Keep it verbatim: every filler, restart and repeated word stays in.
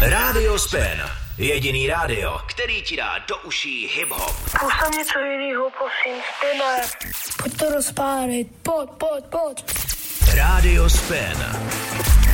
Rádio Spin. Jediný rádio, který ti dá do uší hip-hop. Pustam něco jinýho, prosím, Spine. Pojď to rozpálit, pojď, pojď, pojď. Rádio Spin.